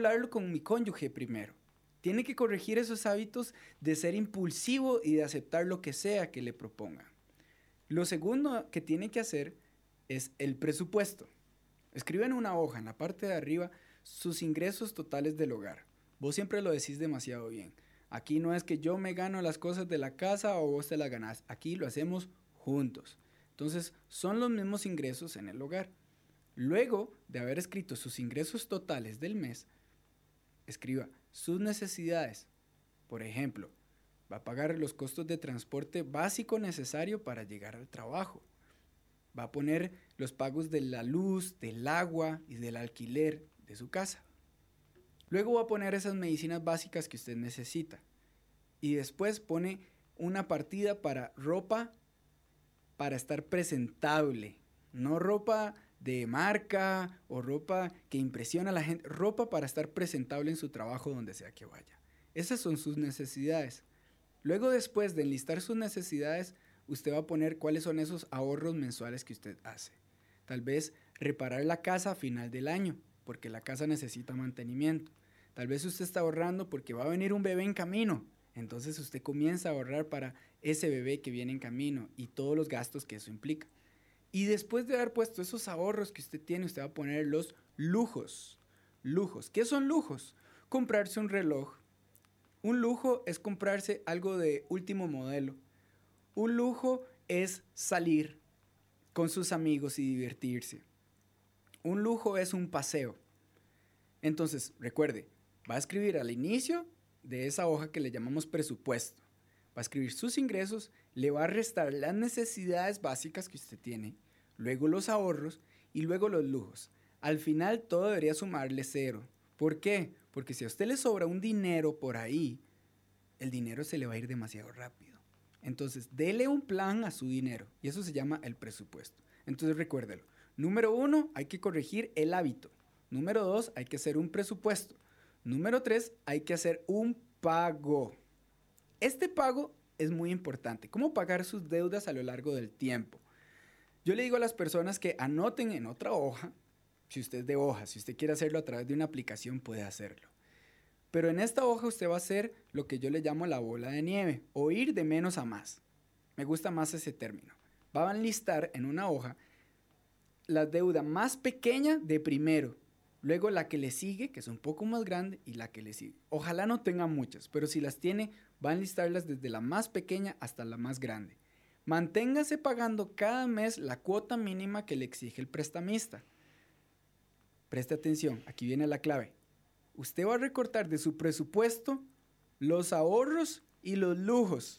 hablarlo con mi cónyuge primero. Tiene que corregir esos hábitos de ser impulsivo y de aceptar lo que sea que le propongan. Lo segundo que tiene que hacer es el presupuesto. Escribe en una hoja, en la parte de arriba, sus ingresos totales del hogar. Vos siempre lo decís demasiado bien. Aquí no es que yo me gano las cosas de la casa o vos te las ganás. Aquí lo hacemos juntos. Entonces, son los mismos ingresos en el hogar. Luego de haber escrito sus ingresos totales del mes, escriba sus necesidades. Por ejemplo, va a pagar los costos de transporte básico necesario para llegar al trabajo. Va a poner los pagos de la luz, del agua y del alquiler de su casa. Luego va a poner esas medicinas básicas que usted necesita. Y después pone una partida para ropa para estar presentable. No ropa de marca o ropa que impresiona a la gente. Ropa para estar presentable en su trabajo donde sea que vaya. Esas son sus necesidades. Luego, después de enlistar sus necesidades, usted va a poner cuáles son esos ahorros mensuales que usted hace. Tal vez reparar la casa a final del año, porque la casa necesita mantenimiento. Tal vez usted está ahorrando porque va a venir un bebé en camino. Entonces usted comienza a ahorrar para ese bebé que viene en camino y todos los gastos que eso implica. Y después de haber puesto esos ahorros que usted tiene, usted va a poner los lujos. Lujos. ¿Qué son lujos? Comprarse un reloj. Un lujo es comprarse algo de último modelo. Un lujo es salir con sus amigos y divertirse. Un lujo es un paseo. Entonces, recuerde, va a escribir al inicio de esa hoja que le llamamos presupuesto. Va a escribir sus ingresos, le va a restar las necesidades básicas que usted tiene, luego los ahorros y luego los lujos. Al final todo debería sumarle 0. ¿Por qué? Porque si a usted le sobra un dinero por ahí, el dinero se le va a ir demasiado rápido. Entonces, dele un plan a su dinero y eso se llama el presupuesto. Entonces, recuérdelo. Número 1, hay que corregir el hábito. Número 2, hay que hacer un presupuesto. Número 3, hay que hacer un pago. Este pago es muy importante. ¿Cómo pagar sus deudas a lo largo del tiempo? Yo le digo a las personas que anoten en otra hoja, si usted es de hoja, si usted quiere hacerlo a través de una aplicación, puede hacerlo. Pero en esta hoja usted va a hacer lo que yo le llamo la bola de nieve, o ir de menos a más. Me gusta más ese término. Va a enlistar en una hoja la deuda más pequeña de primero, luego la que le sigue, que es un poco más grande, y la que le sigue. Ojalá no tenga muchas, pero si las tiene, va a enlistarlas desde la más pequeña hasta la más grande. Manténgase pagando cada mes la cuota mínima que le exige el prestamista. Preste atención, aquí viene la clave. Usted va a recortar de su presupuesto los ahorros y los lujos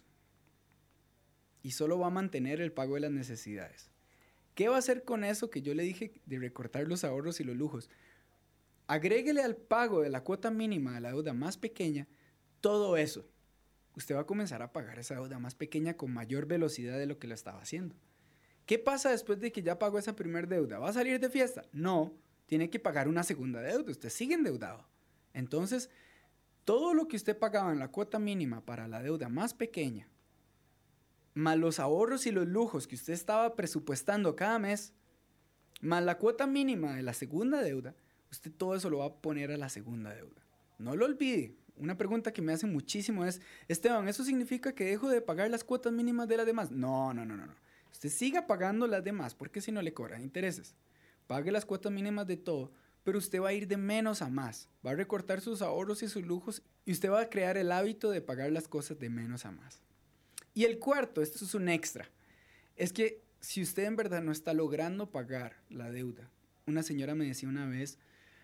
y solo va a mantener el pago de las necesidades. ¿Qué va a hacer con eso que yo le dije de recortar los ahorros y los lujos? Agréguele al pago de la cuota mínima de la deuda más pequeña todo eso. Usted va a comenzar a pagar esa deuda más pequeña con mayor velocidad de lo que lo estaba haciendo. ¿Qué pasa después de que ya pagó esa primera deuda? ¿Va a salir de fiesta? No, tiene que pagar una segunda deuda. Usted sigue endeudado. Entonces, todo lo que usted pagaba en la cuota mínima para la deuda más pequeña, más los ahorros y los lujos que usted estaba presupuestando cada mes, más la cuota mínima de la segunda deuda, usted todo eso lo va a poner a la segunda deuda. No lo olvide. Una pregunta que me hacen muchísimo es, Esteban, ¿eso significa que dejo de pagar las cuotas mínimas de las demás? No. Usted siga pagando las demás porque si no le cobran intereses. Pague las cuotas mínimas de todo, pero usted va a ir de menos a más. Va a recortar sus ahorros y sus lujos y usted va a crear el hábito de pagar las cosas de menos a más. Y el cuarto, esto es un extra, es que si usted en verdad no está logrando pagar la deuda, una señora me decía una vez,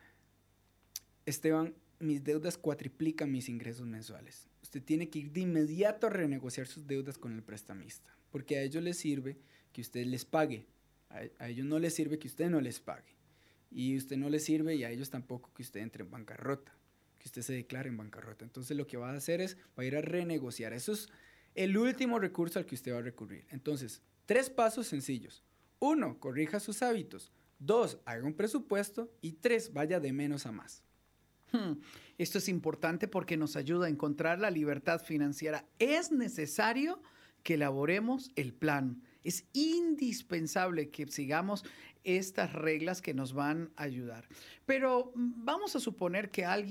Esteban, mis deudas cuatriplican mis ingresos mensuales. Usted tiene que ir de inmediato a renegociar sus deudas con el prestamista, porque a ellos les sirve que usted les pague, a ellos no les sirve que usted no les pague, y usted no les sirve y a ellos tampoco que usted entre en bancarrota, que usted se declare en bancarrota. Entonces lo que va a hacer es, va a ir a renegociar. Eso es el último recurso al que usted va a recurrir. Entonces, 3 pasos sencillos. 1, corrija sus hábitos. 2, haga un presupuesto. Y 3, vaya de menos a más. Esto es importante porque nos ayuda a encontrar la libertad financiera. Es necesario que elaboremos el plan. Es indispensable que sigamos estas reglas que nos van a ayudar. Pero vamos a suponer que alguien